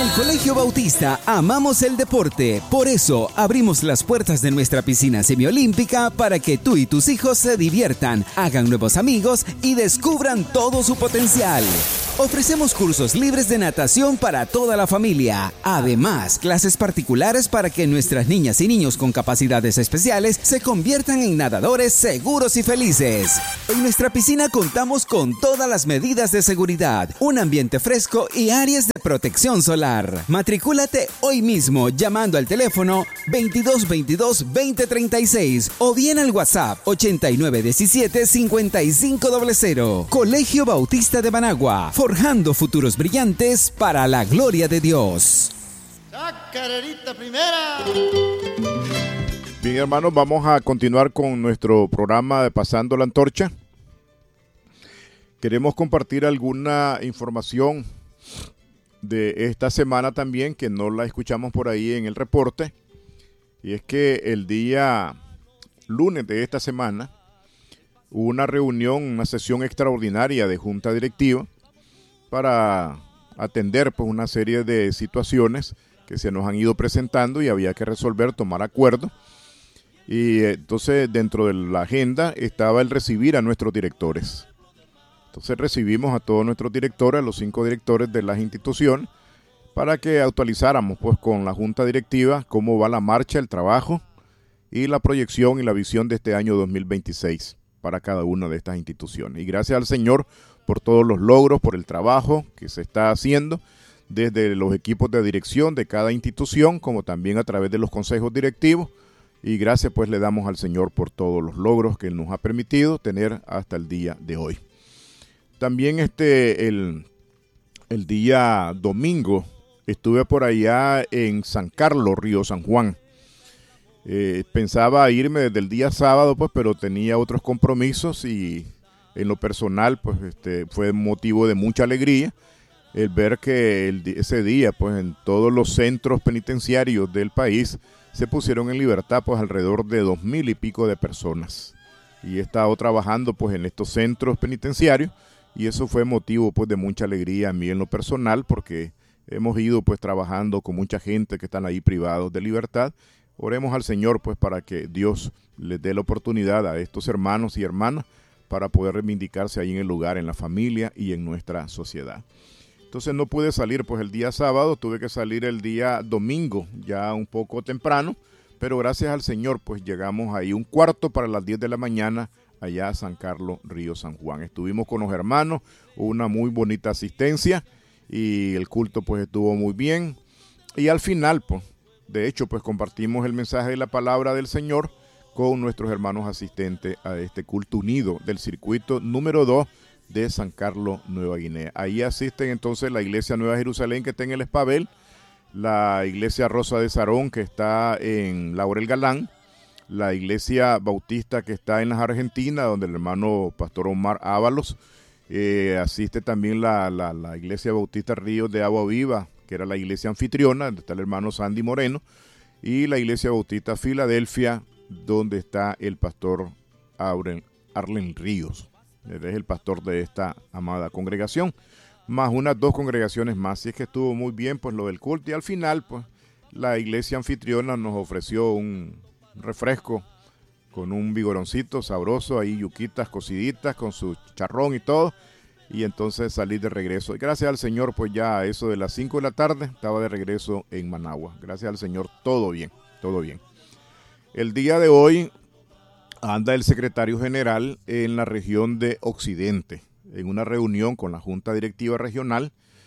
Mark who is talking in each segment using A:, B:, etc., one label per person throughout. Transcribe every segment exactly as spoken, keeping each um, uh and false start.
A: el Colegio Bautista amamos el deporte, por eso abrimos las puertas de nuestra piscina semiolímpica para que tú y tus hijos se diviertan, hagan nuevos amigos y descubran todo su potencial. Ofrecemos cursos libres de natación para toda la familia. Además, clases particulares para que nuestras niñas y niños con capacidades especiales se conviertan en nadadores seguros y felices. En nuestra piscina contamos con todas las medidas de seguridad, un ambiente fresco y áreas de protección solar. Matricúlate hoy mismo llamando al teléfono veintidós veintidós veinte treinta y seis o bien al WhatsApp ochenta y nueve diecisiete cincuenta y cinco cero cero. Colegio Bautista de Managua, forjando futuros brillantes para la gloria de Dios.
B: ¡Chacarerita primera!
C: Bien, hermanos, vamos a continuar con nuestro programa de Pasando la Antorcha. Queremos compartir alguna información de esta semana también, que no la escuchamos por ahí en el reporte. Y es que el día lunes de esta semana hubo una reunión, una sesión extraordinaria de junta directiva para atender pues una serie de situaciones que se nos han ido presentando y había que resolver, tomar acuerdo. Y entonces dentro de la agenda estaba el recibir a nuestros directores. Entonces recibimos a todos nuestros directores, a los cinco directores de las instituciones, para que actualizáramos pues con la junta directiva cómo va la marcha, el trabajo y la proyección y la visión de este año dos mil veintiséis para cada una de estas instituciones. Y gracias al Señor por todos los logros, por el trabajo que se está haciendo desde los equipos de dirección de cada institución, como también a través de los consejos directivos. Y gracias pues le damos al Señor por todos los logros que Él nos ha permitido tener hasta el día de hoy. También este, el, el día domingo estuve por allá en San Carlos, Río San Juan. Eh, pensaba irme desde el día sábado, pues, pero tenía otros compromisos y en lo personal, pues, este, fue motivo de mucha alegría el ver que el, ese día, pues, en todos los centros penitenciarios del país se pusieron en libertad, pues, alrededor de dos mil y pico de personas. Y he estado trabajando, pues, en estos centros penitenciarios y eso fue motivo, pues, de mucha alegría a mí en lo personal, porque hemos ido, pues, trabajando con mucha gente que están ahí privados de libertad. Oremos al Señor, pues, para que Dios les dé la oportunidad a estos hermanos y hermanas para poder reivindicarse ahí en el lugar, en la familia y en nuestra sociedad. Entonces no pude salir pues el día sábado, tuve que salir el día domingo, ya un poco temprano, pero gracias al Señor pues llegamos ahí un cuarto para las diez de la mañana allá a San Carlos, Río San Juan. Estuvimos con los hermanos, una muy bonita asistencia y el culto pues estuvo muy bien. Y al final pues, de hecho pues compartimos el mensaje de la palabra del Señor con nuestros hermanos asistentes a este culto unido del circuito número dos de San Carlos, Nueva Guinea. Ahí asisten entonces la iglesia Nueva Jerusalén que está en el Espabel, la iglesia Rosa de Sarón que está en Laurel Galán, la iglesia Bautista que está en las Argentinas, donde el hermano Pastor Omar Ábalos, eh, asiste también la, la, la iglesia Bautista Ríos de Agua Viva, que era la iglesia anfitriona, donde está el hermano Sandy Moreno, y la iglesia Bautista Filadelfia, donde está el pastor Arlen, Arlen Ríos. Él es el pastor de esta amada congregación, más unas dos congregaciones más. Y es que estuvo muy bien pues lo del culto. Y al final pues la iglesia anfitriona nos ofreció un refresco con un vigoroncito sabroso, ahí yuquitas cociditas con su charrón y todo. Y entonces salí de regreso. Y gracias al Señor pues ya a eso de las cinco de la tarde estaba de regreso en Managua. Gracias al Señor, todo bien, todo bien. El día de hoy anda el secretario general en la región de Occidente, en una reunión con la Junta Directiva Regional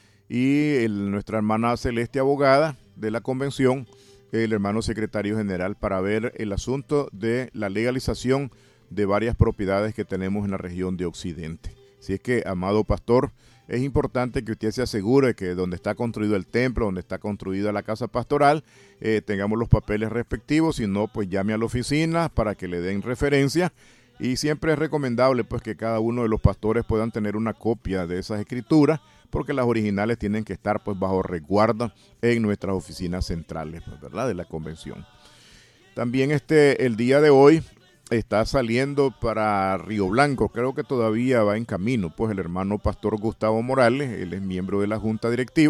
C: y el, nuestra hermana Celeste Abogada de la convención, el hermano secretario general, para ver el asunto de la legalización de varias propiedades que tenemos en la región de Occidente. Así es que, amado pastor, es importante que usted se asegure que donde está construido el templo, donde está construida la casa pastoral, eh, tengamos los papeles respectivos. Si no, pues llame a la oficina para que le den referencia. Y siempre es recomendable pues que cada uno de los pastores puedan tener una copia de esas escrituras, porque las originales tienen que estar pues bajo resguardo en nuestras oficinas centrales, pues, ¿verdad?, de la convención. También este, el día de hoy está saliendo para Río Blanco, creo que todavía va en camino, pues el hermano pastor Gustavo Morales, él es miembro de la Junta Directiva,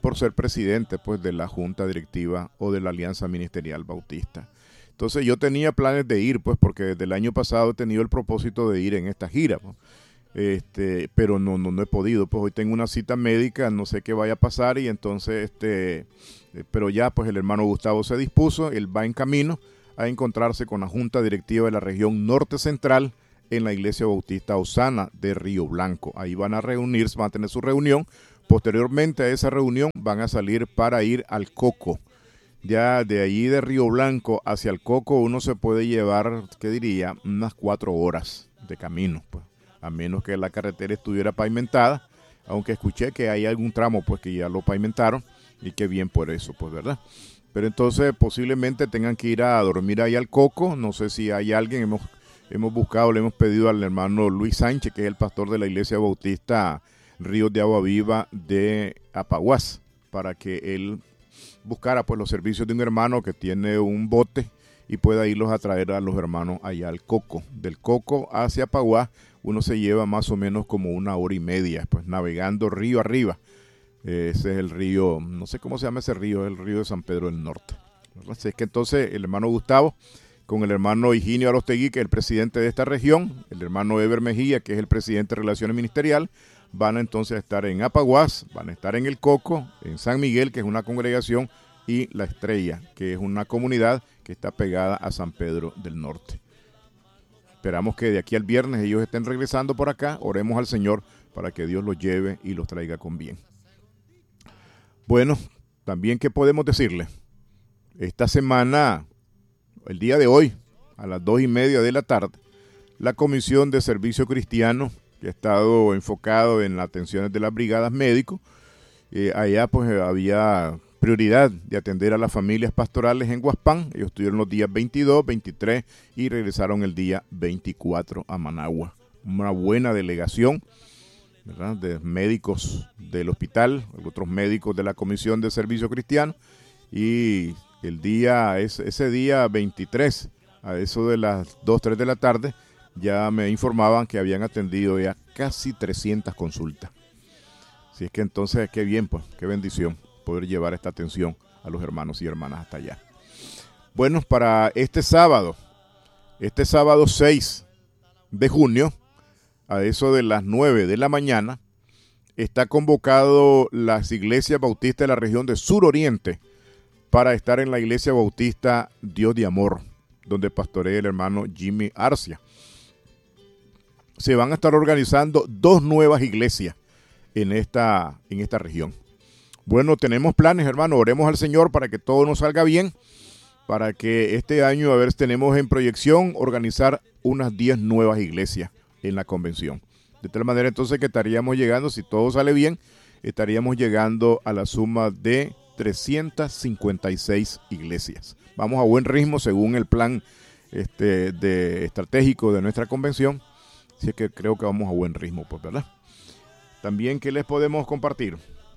C: por ser presidente pues de la Junta Directiva o de la Alianza Ministerial Bautista. Entonces yo tenía planes de ir, pues porque desde el año pasado he tenido el propósito de ir en esta gira, pues. Este, pero no, no, no he podido, pues hoy tengo una cita médica, no sé qué vaya a pasar y entonces, este, pero ya pues el hermano Gustavo se dispuso, él va en camino a encontrarse con la Junta Directiva de la región Norte Central en la Iglesia Bautista Osana de Río Blanco. Ahí van a reunirse, van a tener su reunión, posteriormente a esa reunión van a salir para ir al Coco. Ya de allí de Río Blanco hacia el Coco uno se puede llevar, ¿qué diría? Unas cuatro horas de camino, pues. A menos que la carretera estuviera pavimentada, aunque escuché que hay algún tramo pues que ya lo pavimentaron y qué bien por eso, pues, ¿verdad? Pero entonces posiblemente tengan que ir a dormir ahí al Coco, no sé si hay alguien, hemos, hemos buscado, le hemos pedido al hermano Luis Sánchez, que es el pastor de la Iglesia Bautista Ríos de Agua Viva de Apaguás, para que él buscara pues los servicios de un hermano que tiene un bote y pueda irlos a traer a los hermanos allá al Coco. Del Coco hacia Apaguás uno se lleva más o menos como una hora y media, pues navegando río arriba. Eh, ese es el río, no sé cómo se llama ese río, es el río de San Pedro del Norte. Así es que entonces el hermano Gustavo, con el hermano Higinio Arostegui, que es el presidente de esta región, el hermano Eber Mejía, que es el presidente de Relaciones Ministerial, van a entonces a estar en Apaguás, van a estar en el Coco, en San Miguel, que es una congregación, y La Estrella, que es una comunidad que está pegada a San Pedro del Norte. Esperamos que de aquí al viernes ellos estén regresando por acá. Oremos al Señor para que Dios los lleve y los traiga con bien. Bueno, también, ¿qué podemos decirle? Esta semana, el día de hoy, a las dos y media de la tarde, la Comisión de Servicio Cristiano, que ha estado enfocado en las atenciones de las brigadas médicos, eh, allá pues había prioridad de atender a las familias pastorales en Huaspán. Ellos estuvieron los días veintidós, veintitrés y regresaron el día veinticuatro a Managua. Una buena delegación, ¿verdad?, de médicos del hospital, otros médicos de la Comisión de Servicio Cristiano. Y el día, ese día veintitrés, a eso de las dos, tres de la tarde, ya me informaban que habían atendido ya casi trescientas consultas. Así es que entonces, qué bien, pues, qué bendición poder llevar esta atención a los hermanos y hermanas hasta allá. Bueno, para este sábado, este sábado seis de junio, a eso de las nueve de la mañana, está convocado las iglesias bautistas de la región de Suroriente para estar en la iglesia bautista Dios de Amor, donde pastorea el hermano Jimmy Arcia. Se van a estar organizando dos nuevas iglesias en esta, en esta región. Bueno, tenemos planes, hermano, oremos al Señor para que todo nos salga bien, para que este año, a ver, tenemos en proyección organizar unas diez nuevas iglesias en la convención. De tal manera entonces que estaríamos llegando, si todo sale bien, estaríamos llegando a la suma de trescientas cincuenta y seis iglesias. Vamos a buen ritmo según el plan este, de, estratégico de nuestra convención, así que creo que vamos a buen ritmo, pues, ¿verdad? También, ¿qué les podemos compartir?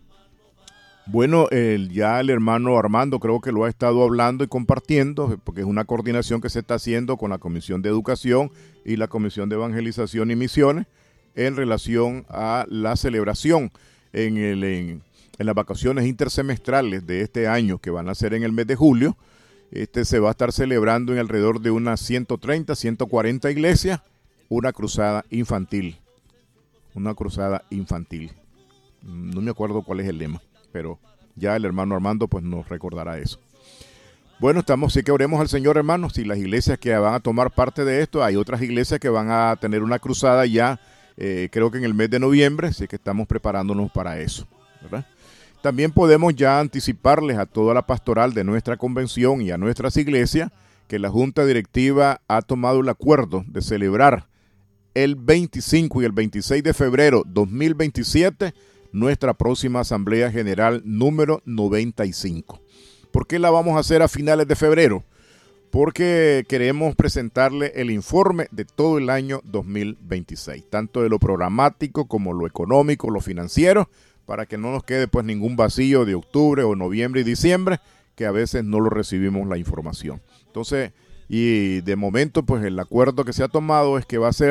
C: Bueno, el, ya el hermano Armando creo que lo ha estado hablando y compartiendo, porque es una coordinación que se está haciendo con la Comisión de Educación y la Comisión de Evangelización y Misiones en relación a la celebración en, el, en, en las vacaciones intersemestrales de este año, que van a ser en el mes de julio. Este se va a estar celebrando en alrededor de unas ciento treinta, ciento cuarenta iglesias, una cruzada infantil. Una cruzada infantil. No me acuerdo cuál es el lema, pero ya el hermano Armando pues nos recordará eso. Bueno, estamos, sí que oremos al Señor, hermanos, y las iglesias que van a tomar parte de esto, hay otras iglesias que van a tener una cruzada ya, eh, creo que en el mes de noviembre, así que estamos preparándonos para eso, ¿verdad? También podemos ya anticiparles a toda la pastoral de nuestra convención y a nuestras iglesias que la Junta Directiva ha tomado el acuerdo de celebrar el veinticinco y el veintiséis de febrero de dos mil veintisiete nuestra próxima Asamblea General número noventa y cinco. ¿Por qué la vamos a hacer a finales de febrero? Porque queremos presentarle el informe de todo el año dos mil veintiséis, tanto de lo programático como lo económico, lo financiero, para que no nos quede pues ningún vacío de octubre o noviembre y diciembre, que a veces no lo recibimos la información. Entonces, y de momento pues el acuerdo que se ha tomado es que va a ser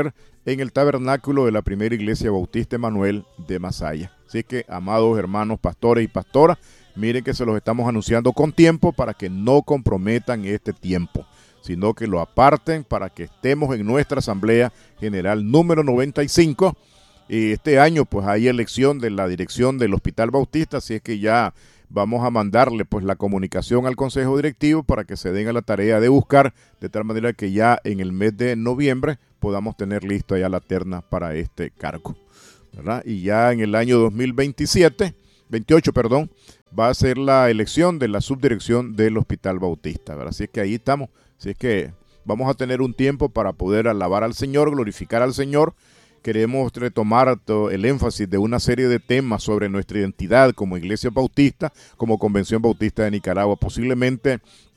C: en el tabernáculo de la primera iglesia bautista Emanuel de Masaya. Así que, amados hermanos pastores y pastoras, miren que se los estamos anunciando con tiempo para que no comprometan este tiempo, sino que lo aparten para que estemos en nuestra Asamblea General número noventa y cinco. Y este año pues hay elección de la dirección del Hospital Bautista, así es que ya vamos a mandarle pues la comunicación al Consejo Directivo para que se den a la tarea de buscar, de tal manera que ya en el mes de noviembre podamos tener listo ya la terna para este cargo, ¿verdad? Y ya en el año dos mil veintisiete, veintiocho, perdón, va a ser la elección de la subdirección del Hospital Bautista, ¿verdad? Así es que ahí estamos, así es que vamos a tener un tiempo para poder alabar al Señor, glorificar al Señor. Queremos retomar el énfasis de una serie de temas sobre nuestra identidad como Iglesia Bautista, como Convención Bautista de Nicaragua. Posiblemente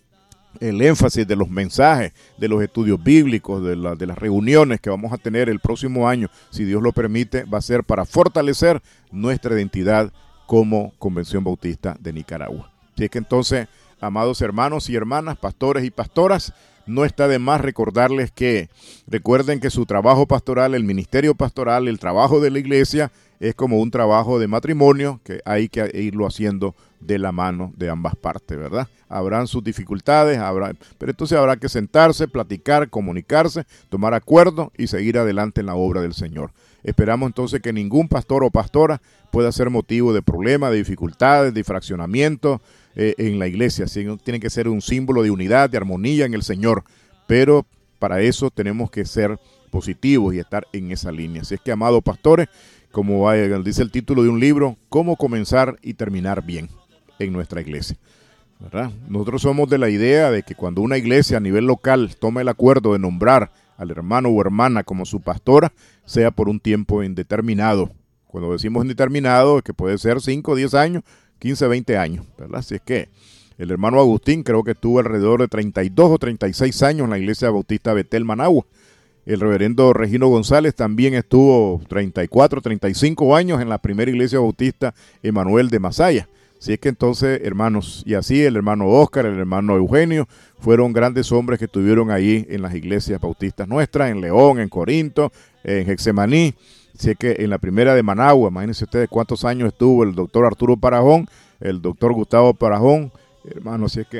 C: el énfasis de los mensajes, de los estudios bíblicos, de, la, de las reuniones que vamos a tener el próximo año, si Dios lo permite, va a ser para fortalecer nuestra identidad como Convención Bautista de Nicaragua. Así es que entonces, amados hermanos y hermanas, pastores y pastoras, no está de más recordarles que recuerden que su trabajo pastoral, el ministerio pastoral, el trabajo de la iglesia es como un trabajo de matrimonio que hay que irlo haciendo de la mano de ambas partes, ¿verdad? Habrán sus dificultades, habrá, pero entonces habrá que sentarse, platicar, comunicarse, tomar acuerdo y seguir adelante en la obra del Señor. Esperamos entonces que ningún pastor o pastora pueda ser motivo de problemas, de dificultades, de fraccionamiento eh, en la iglesia. Sino tiene que ser un símbolo de unidad, de armonía en el Señor. Pero para eso tenemos que ser positivos y estar en esa línea. Así es que, amados pastores, como dice el título de un libro, ¿cómo comenzar y terminar bien en nuestra iglesia? ¿Verdad? Nosotros somos de la idea de que cuando una iglesia a nivel local toma el acuerdo de nombrar al hermano o hermana como su pastora, sea por un tiempo indeterminado. Cuando decimos indeterminado, es que puede ser cinco, diez años, quince, veinte años, ¿verdad? Así es que el hermano Agustín creo que estuvo alrededor de treinta y dos o treinta y seis años en la iglesia bautista Betel, Managua. El reverendo Regino González también estuvo treinta y cuatro, treinta y cinco años en la primera iglesia bautista Emanuel de Masaya. Así es que entonces, hermanos, y así el hermano Óscar, el hermano Eugenio, fueron grandes hombres que estuvieron ahí en las iglesias bautistas nuestras, en León, en Corinto, en Getsemaní. Así es que en la primera de Managua, imagínense ustedes cuántos años estuvo el doctor Arturo Parajón, el doctor Gustavo Parajón, hermano, así es que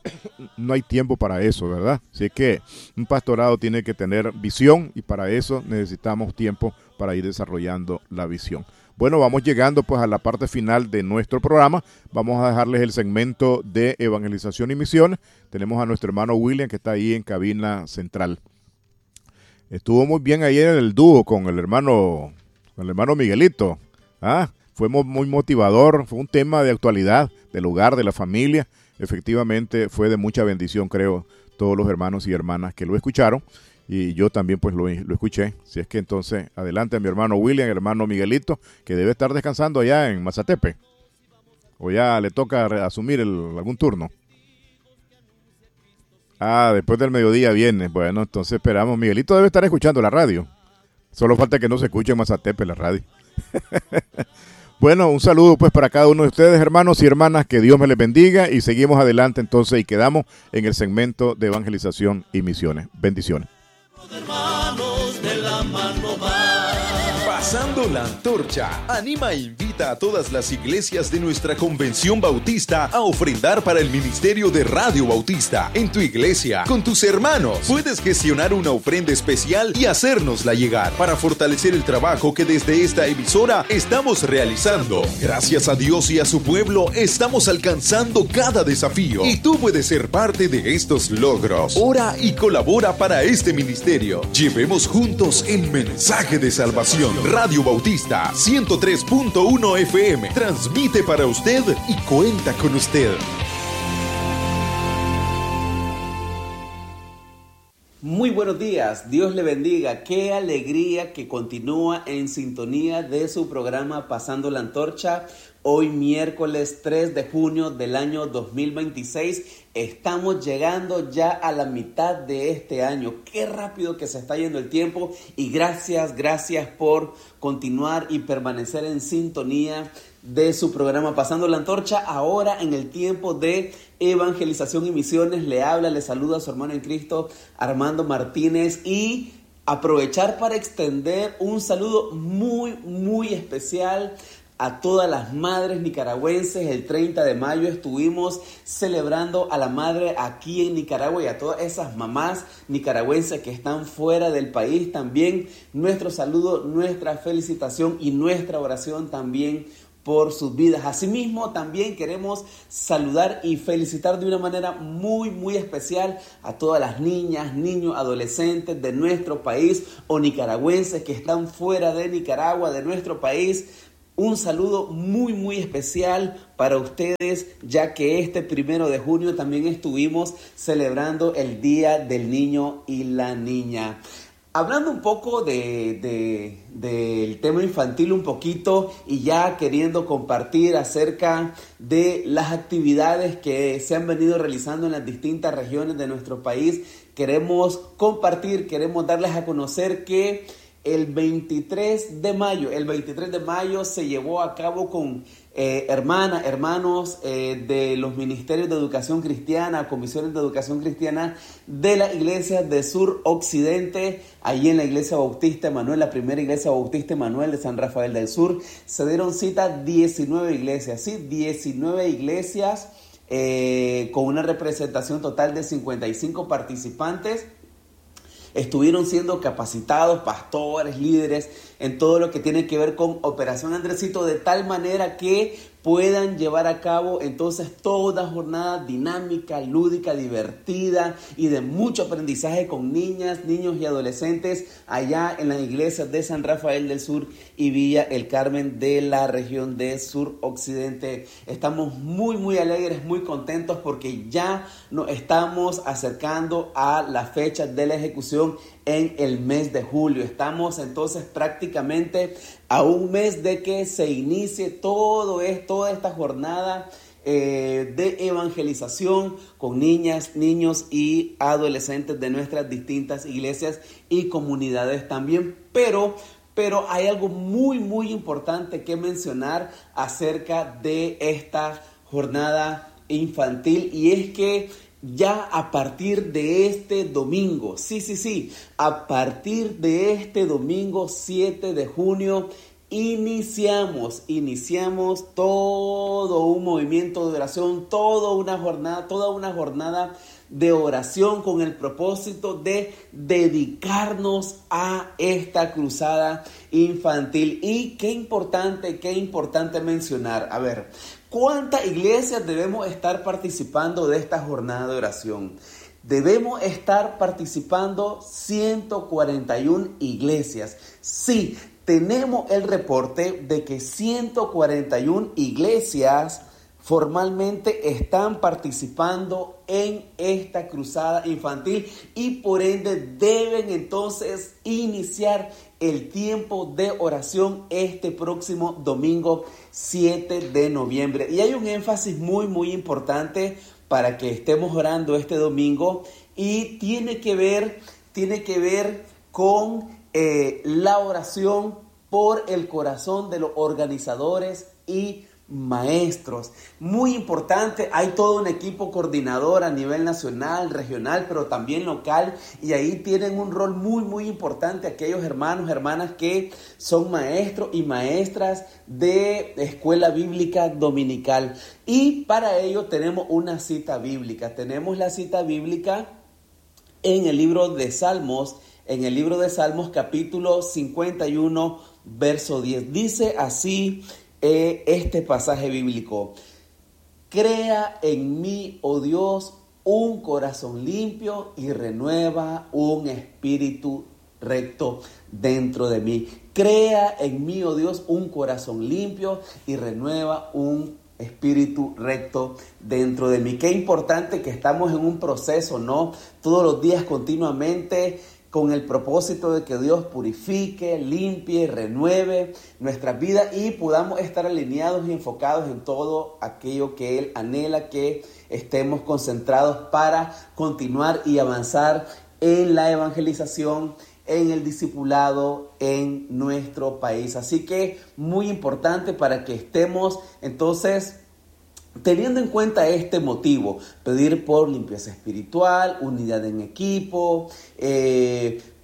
C: no hay tiempo para eso, ¿verdad? Así es que un pastorado tiene que tener visión y para eso necesitamos tiempo para ir desarrollando la visión. Bueno, vamos llegando pues a la parte final de nuestro programa. Vamos a dejarles el segmento de evangelización y misiones. Tenemos a nuestro hermano William que está ahí en cabina central. Estuvo muy bien ayer el dúo con el hermano, con el hermano Miguelito. ¿Ah? Fue muy motivador, fue un tema de actualidad, del hogar, de la familia. Efectivamente fue de mucha bendición, creo, todos los hermanos y hermanas que lo escucharon. Y yo también pues lo, lo escuché. Si es que entonces, adelante a mi hermano William, el hermano Miguelito, que debe estar descansando allá en Mazatepe. O ya le toca asumir el, algún turno. Ah, después del mediodía viene. Bueno, entonces esperamos. Miguelito debe estar escuchando la radio. Solo falta que no se escuche en Mazatepe la radio. Bueno, un saludo pues para cada uno de ustedes, hermanos y hermanas, que Dios me les bendiga y seguimos adelante entonces y quedamos en el segmento de evangelización y misiones. Bendiciones.
D: Hermanos de la mano va. Pasando la antorcha, anima e invita a todas las iglesias de nuestra Convención Bautista a ofrendar para el ministerio de Radio Bautista. En tu iglesia, con tus hermanos, puedes gestionar una ofrenda especial y hacérnosla llegar para fortalecer el trabajo que desde esta emisora estamos realizando. Gracias a Dios y a su pueblo, estamos alcanzando cada desafío y tú puedes ser parte de estos logros. Ora y colabora para este ministerio. Llevemos juntos el mensaje de salvación. Radio Bautista ciento tres punto uno F M transmite para usted y cuenta con usted.
E: Muy buenos días, Dios le bendiga. Qué alegría que continúa en sintonía de su programa Pasando la Antorcha. Hoy miércoles tres de junio del año dos mil veintiséis, estamos llegando ya a la mitad de este año. Qué rápido que se está yendo el tiempo y gracias, gracias por continuar y permanecer en sintonía de su programa Pasando la Antorcha. Ahora en el tiempo de evangelización y misiones le habla, le saluda a su hermano en Cristo Armando Martínez y aprovechar para extender un saludo muy, muy especial a todas las madres nicaragüenses. El treinta de mayo estuvimos celebrando a la madre aquí en Nicaragua y a todas esas mamás nicaragüenses que están fuera del país. También nuestro saludo, nuestra felicitación y nuestra oración también por sus vidas. Asimismo, también queremos saludar y felicitar de una manera muy, muy especial a todas las niñas, niños, adolescentes de nuestro país o nicaragüenses que están fuera de Nicaragua, de nuestro país. Un saludo muy, muy especial para ustedes, ya que este primero de junio también estuvimos celebrando el Día del Niño y la Niña. Hablando un poco de, de, del tema infantil un poquito y ya queriendo compartir acerca de las actividades que se han venido realizando en las distintas regiones de nuestro país, queremos compartir, queremos darles a conocer que el veintitrés de mayo, el veintitrés de mayo se llevó a cabo con eh, hermanas, hermanos eh, de los ministerios de educación cristiana, comisiones de educación cristiana de la iglesia de Sur Occidente, allí en la iglesia Bautista Emanuel, la primera iglesia Bautista Emanuel de San Rafael del Sur. Se dieron cita diecinueve iglesias, sí, diecinueve iglesias eh, con una representación total de cincuenta y cinco participantes. Estuvieron siendo capacitados pastores, líderes en todo lo que tiene que ver con Operación Andresito, de tal manera que puedan llevar a cabo entonces toda jornada dinámica, lúdica, divertida y de mucho aprendizaje con niñas, niños y adolescentes allá en las iglesias de San Rafael del Sur y Villa El Carmen de la región de Sur Occidente. Estamos muy muy alegres, muy contentos porque ya nos estamos acercando a la fecha de la ejecución en el mes de julio. Estamos entonces prácticamente a un mes de que se inicie todo esto, toda esta jornada eh, de evangelización con niñas, niños y adolescentes de nuestras distintas iglesias y comunidades también. Pero, pero hay algo muy, muy importante que mencionar acerca de esta jornada infantil, y es que ya a partir de este domingo, sí, sí, sí, a partir de este domingo siete de junio, iniciamos, iniciamos todo un movimiento de oración, toda una jornada, toda una jornada de oración con el propósito de dedicarnos a esta cruzada infantil. Y qué importante, qué importante mencionar, a ver, ¿cuántas iglesias debemos estar participando de esta jornada de oración? Debemos estar participando ciento cuarenta y una iglesias. Sí, tenemos el reporte de que ciento cuarenta y una iglesias formalmente están participando en esta cruzada infantil y por ende deben entonces iniciar el tiempo de oración este próximo domingo siete de noviembre. Y hay un énfasis muy muy importante para que estemos orando este domingo, y tiene que ver, tiene que ver con eh, la oración por el corazón de los organizadores y maestros. Muy importante, hay todo un equipo coordinador a nivel nacional, regional, pero también local, y ahí tienen un rol muy muy importante aquellos hermanos, hermanas que son maestros y maestras de escuela bíblica dominical. Y para ello tenemos una cita bíblica, tenemos la cita bíblica en el libro de Salmos, en el libro de Salmos capítulo cincuenta y uno, verso diez. Dice así Eh, este pasaje bíblico: crea en mí, oh Dios, un corazón limpio y renueva un espíritu recto dentro de mí. Crea en mí, oh Dios, un corazón limpio y renueva un espíritu recto dentro de mí. Qué importante que estamos en un proceso, ¿no? Todos los días continuamente, con el propósito de que Dios purifique, limpie, renueve nuestras vidas y podamos estar alineados y enfocados en todo aquello que Él anhela que estemos concentrados para continuar y avanzar en la evangelización, en el discipulado en nuestro país. Así que muy importante para que estemos entonces teniendo en cuenta este motivo, pedir por limpieza espiritual, unidad en equipo, eh,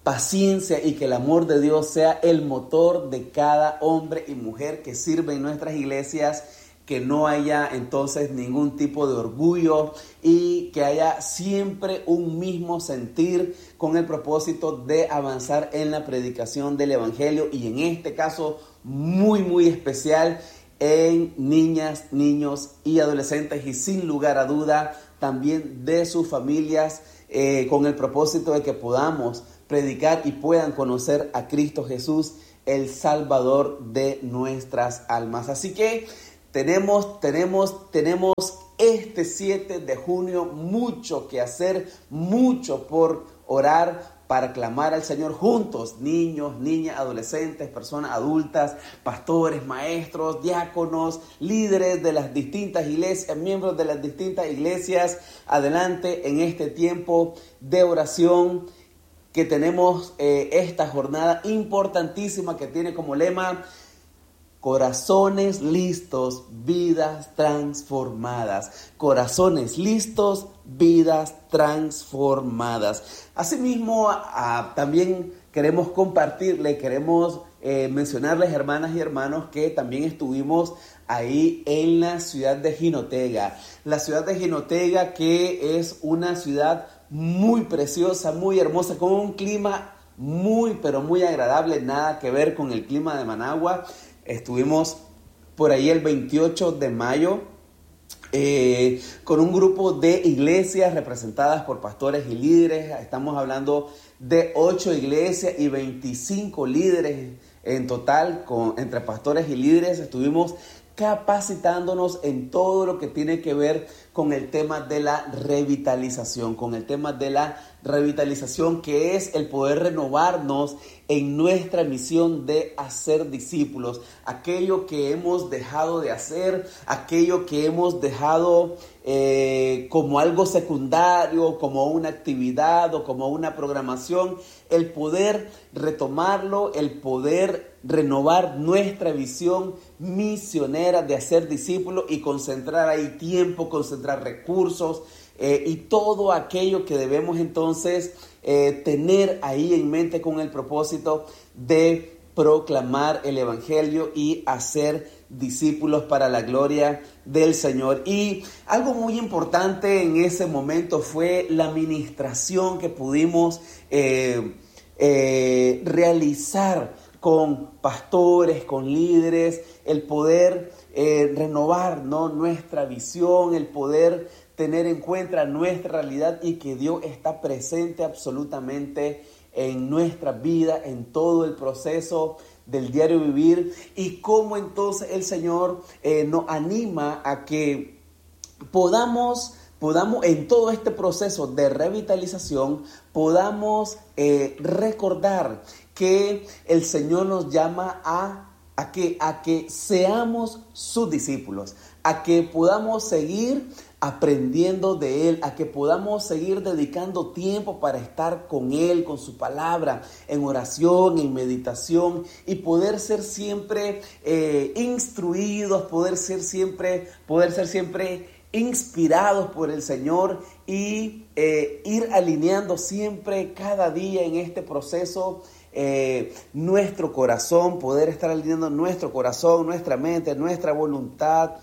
E: paciencia y que el amor de Dios sea el motor de cada hombre y mujer que sirve en nuestras iglesias, que no haya entonces ningún tipo de orgullo y que haya siempre un mismo sentir con el propósito de avanzar en la predicación del evangelio y en este caso muy muy especial en niñas, niños y adolescentes y sin lugar a duda también de sus familias eh, con el propósito de que podamos predicar y puedan conocer a Cristo Jesús, el Salvador de nuestras almas. Así que tenemos, tenemos, tenemos este siete de junio mucho que hacer, mucho por orar, para clamar al Señor juntos, niños, niñas, adolescentes, personas adultas, pastores, maestros, diáconos, líderes de las distintas iglesias, miembros de las distintas iglesias, adelante en este tiempo de oración que tenemos eh, esta jornada importantísima que tiene como lema corazones listos, vidas transformadas. Corazones listos, vidas transformadas. Asimismo, a, a, también queremos compartirle, queremos eh, mencionarles, hermanas y hermanos, que también estuvimos ahí en la ciudad de Jinotega. La ciudad de Jinotega, que es una ciudad muy preciosa, muy hermosa, con un clima muy, pero muy agradable, nada que ver con el clima de Managua. Estuvimos por ahí el veintiocho de mayo eh, con un grupo de iglesias representadas por pastores y líderes. Estamos hablando de ocho iglesias y veinticinco líderes en total, con, entre pastores y líderes. Estuvimos capacitándonos en todo lo que tiene que ver con el tema de la revitalización, con el tema de la revitalización que es el poder renovarnos en nuestra misión de hacer discípulos, aquello que hemos dejado de hacer, aquello que hemos dejado eh, como algo secundario, como una actividad o como una programación, el poder retomarlo, el poder renovar nuestra visión misionera de hacer discípulos y concentrar ahí tiempo, concentrar recursos eh, y todo aquello que debemos entonces eh, tener ahí en mente con el propósito de proclamar el evangelio y hacer discípulos para la gloria del Señor. Y algo muy importante en ese momento fue la ministración que pudimos eh, eh, realizar con pastores, con líderes, el poder eh, renovar, ¿no?, nuestra visión, el poder tener en cuenta nuestra realidad y que Dios está presente absolutamente en nuestra vida, en todo el proceso del diario vivir, y cómo entonces el Señor eh, nos anima a que podamos, podamos en todo este proceso de revitalización, podamos eh, recordar que el Señor nos llama a, a, que, a que seamos sus discípulos, a que podamos seguir aprendiendo de Él, a que podamos seguir dedicando tiempo para estar con Él, con su palabra, en oración, en meditación, y poder ser siempre eh, instruidos, poder ser siempre, poder ser siempre inspirados por el Señor y eh, ir alineando siempre, cada día en este proceso, Eh, nuestro corazón, poder estar alineando nuestro corazón, nuestra mente, nuestra voluntad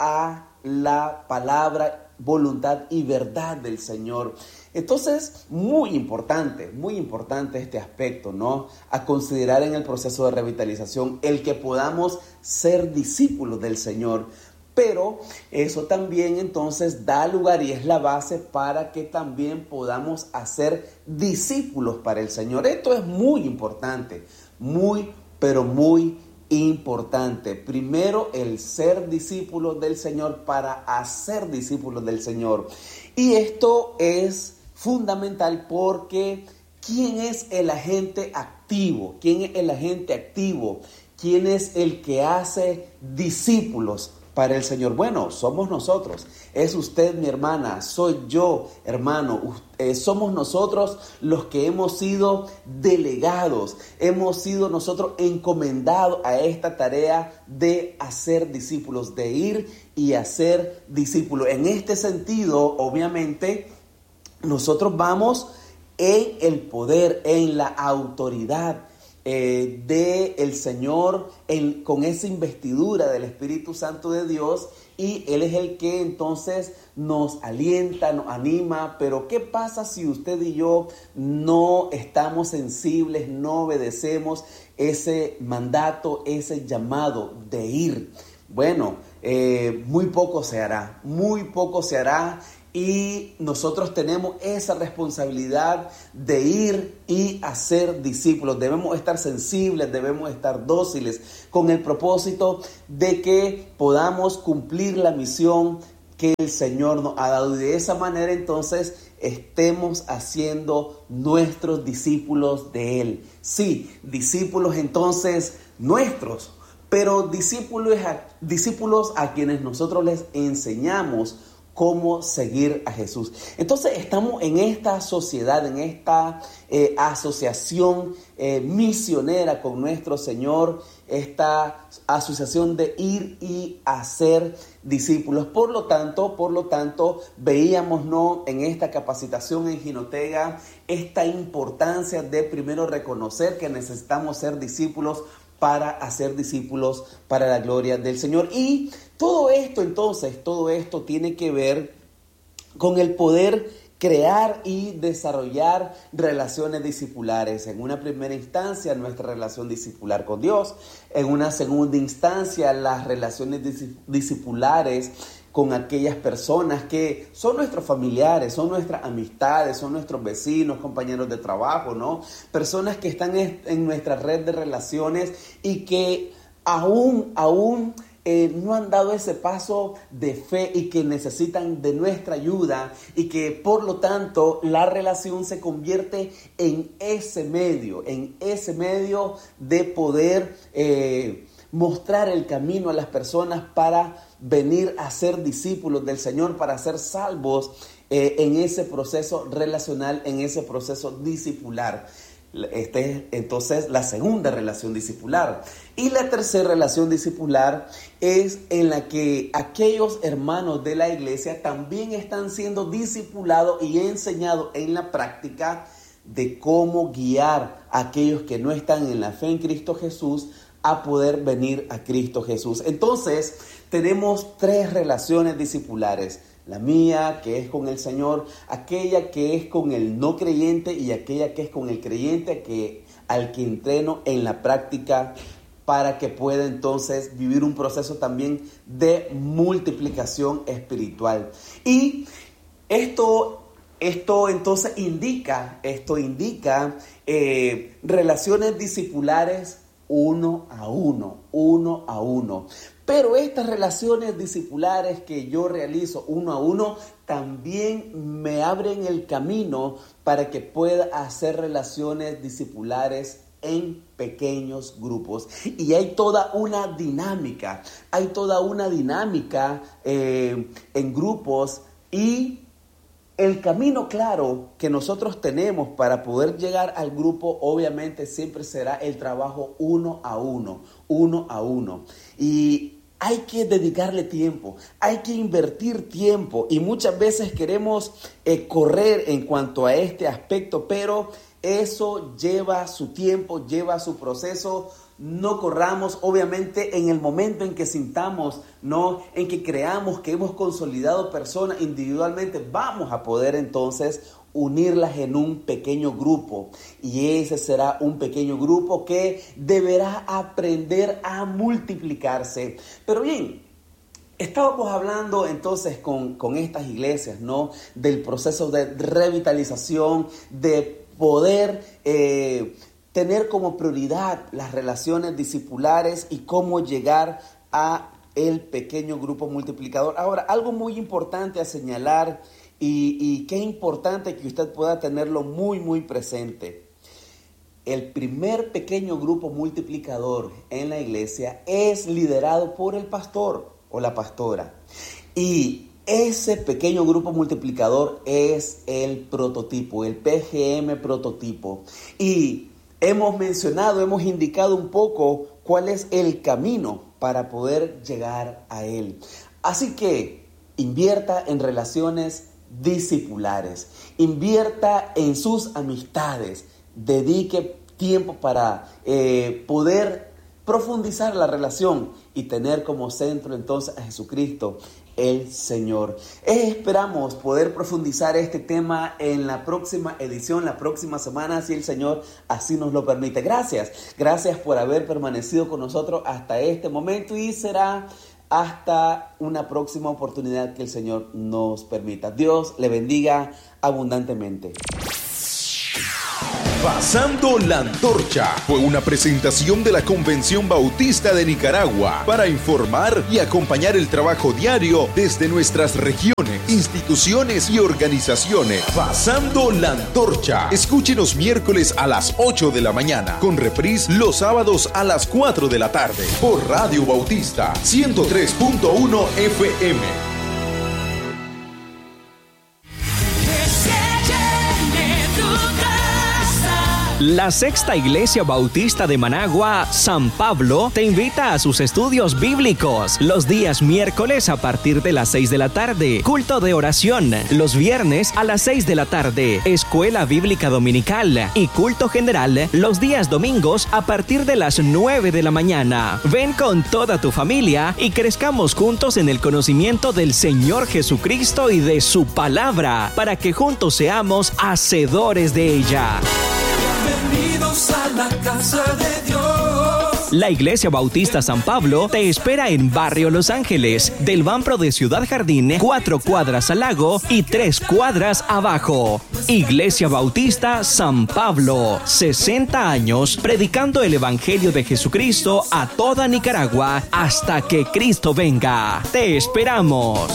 E: a la palabra, voluntad y verdad del Señor. Entonces, muy importante, muy importante este aspecto, ¿no?, a considerar en el proceso de revitalización, el que podamos ser discípulos del Señor. Pero eso también entonces da lugar y es la base para que también podamos hacer discípulos para el Señor. Esto es muy importante, muy, pero muy importante. Primero, el ser discípulos del Señor para hacer discípulos del Señor. Y esto es fundamental porque ¿quién es el agente activo? ¿Quién es el agente activo? ¿Quién es el que hace discípulos para el Señor? Bueno, somos nosotros. Es usted, mi hermana, soy yo, hermano. Eh, somos nosotros los que hemos sido delegados, hemos sido nosotros encomendados a esta tarea de hacer discípulos, de ir y hacer discípulos. En este sentido, obviamente, nosotros vamos en el poder, en la autoridad eh, del Señor, en, con esa investidura del Espíritu Santo de Dios, y Él es el que entonces nos alienta, nos anima. Pero ¿qué pasa si usted y yo no estamos sensibles, no obedecemos ese mandato, ese llamado de ir? Bueno, eh, muy poco se hará, muy poco se hará. Y nosotros tenemos esa responsabilidad de ir y hacer discípulos. Debemos estar sensibles, debemos estar dóciles con el propósito de que podamos cumplir la misión que el Señor nos ha dado. Y de esa manera entonces estemos haciendo nuestros discípulos de Él. Sí, discípulos entonces nuestros, pero discípulos a, discípulos a quienes nosotros les enseñamos cómo seguir a Jesús. Entonces estamos en esta sociedad, en esta eh, asociación eh, misionera con nuestro Señor, esta asociación de ir y hacer discípulos. Por lo tanto, por lo tanto, veíamos ¿no? en esta capacitación en Jinotega esta importancia de primero reconocer que necesitamos ser discípulos para hacer discípulos para la gloria del Señor. Y todo esto entonces, todo esto tiene que ver con el poder crear y desarrollar relaciones discipulares. En una primera instancia, nuestra relación discipular con Dios. En una segunda instancia, las relaciones discipulares con aquellas personas que son nuestros familiares, son nuestras amistades, son nuestros vecinos, compañeros de trabajo, ¿no? Personas que están en nuestra red de relaciones y que aún, aún eh, no han dado ese paso de fe y que necesitan de nuestra ayuda, y que por lo tanto la relación se convierte en ese medio, en ese medio de poder eh, mostrar el camino a las personas para venir a ser discípulos del Señor, para ser salvos eh, en ese proceso relacional, en ese proceso discipular. Esta es entonces la segunda relación discipular. Y la tercera relación discipular es en la que aquellos hermanos de la iglesia también están siendo discipulados y enseñados en la práctica de cómo guiar a aquellos que no están en la fe en Cristo Jesús a poder venir a Cristo Jesús. Entonces, tenemos tres relaciones discipulares. La mía, que es con el Señor, aquella que es con el no creyente y aquella que es con el creyente, que, al que entreno en la práctica para que pueda entonces vivir un proceso también de multiplicación espiritual. Y esto... Esto entonces indica, esto indica eh, relaciones discipulares uno a uno, uno a uno. Pero estas relaciones discipulares que yo realizo uno a uno también me abren el camino para que pueda hacer relaciones discipulares en pequeños grupos. Y hay toda una dinámica, hay toda una dinámica eh, en grupos, y el camino claro que nosotros tenemos para poder llegar al grupo obviamente siempre será el trabajo uno a uno, uno a uno. Y hay que dedicarle tiempo, hay que invertir tiempo, y muchas veces queremos eh, correr en cuanto a este aspecto, pero eso lleva su tiempo, lleva su proceso. No corramos, obviamente, en el momento en que sintamos, no, en que creamos que hemos consolidado personas individualmente, vamos a poder entonces unirlas en un pequeño grupo, y ese será un pequeño grupo que deberá aprender a multiplicarse. Pero bien, estábamos hablando entonces con, con estas iglesias, ¿no?, del proceso de revitalización, de poder eh, tener como prioridad las relaciones discipulares y cómo llegar a el pequeño grupo multiplicador. Ahora, algo muy importante a señalar, y, y qué importante que usted pueda tenerlo muy, muy presente. El primer pequeño grupo multiplicador en la iglesia es liderado por el pastor o la pastora. Y ese pequeño grupo multiplicador es el prototipo, el P G M prototipo. Y hemos mencionado, hemos indicado un poco cuál es el camino para poder llegar a él. Así que invierta en relaciones discipulares. Invierta en sus amistades. Dedique tiempo para eh, poder profundizar la relación y tener como centro entonces a Jesucristo, el Señor. Esperamos poder profundizar este tema en la próxima edición, la próxima semana, si el Señor así nos lo permite. Gracias, gracias por haber permanecido con nosotros hasta este momento y será hasta una próxima oportunidad que el Señor nos permita. Dios le bendiga abundantemente.
D: Pasando la Antorcha fue una presentación de la Convención Bautista de Nicaragua para informar y acompañar el trabajo diario desde nuestras regiones, instituciones y organizaciones. Pasando la Antorcha. Escúchenos miércoles a las ocho de la mañana, con reprise los sábados a las cuatro de la tarde, por Radio Bautista ciento tres punto uno F M.
F: La Sexta Iglesia Bautista de Managua, San Pablo, te invita a sus estudios bíblicos los días miércoles a partir de las seis de la tarde, culto de oración los viernes a las seis de la tarde, escuela bíblica dominical y culto general los días domingos a partir de las nueve de la mañana. Ven con toda tu familia y crezcamos juntos en el conocimiento del Señor Jesucristo y de su palabra, para que juntos seamos hacedores de ella.
G: Bienvenidos a la casa de Dios.
F: La Iglesia Bautista San Pablo te espera en Barrio Los Ángeles, del Banpro de Ciudad Jardín, cuatro cuadras al lago y tres cuadras abajo. Iglesia Bautista San Pablo, sesenta años predicando el Evangelio de Jesucristo a toda Nicaragua hasta que Cristo venga. Te esperamos.